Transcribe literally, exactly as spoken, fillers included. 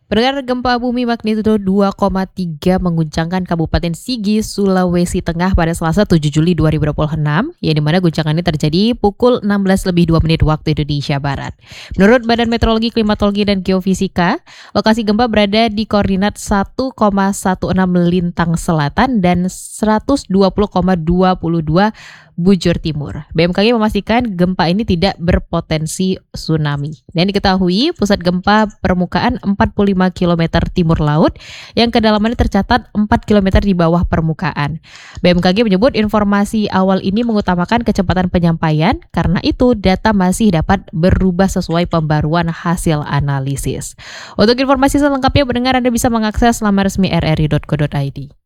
Pendengar, gempa bumi magnitudo dua koma tiga mengguncangkan Kabupaten Sigi, Sulawesi Tengah pada Selasa tujuh Juli dua ribu dua puluh enam, yang dimana guncangan ini terjadi pukul enam belas lebih dua menit waktu Indonesia Barat. Menurut Badan Meteorologi, Klimatologi, dan Geofisika, lokasi gempa berada di koordinat satu koma satu enam lintang selatan dan seratus dua puluh koma dua dua bujur timur. B M K G memastikan gempa ini tidak berpotensi tsunami. Dan diketahui pusat gempa permukaan empat puluh lima kilometer timur laut yang kedalamannya tercatat empat kilometer di bawah permukaan. B M K G menyebut informasi awal ini mengutamakan kecepatan penyampaian, karena itu data masih dapat berubah sesuai pembaruan hasil analisis. Untuk informasi selengkapnya, pendengar, Anda bisa mengakses laman resmi r r i dot co dot i d.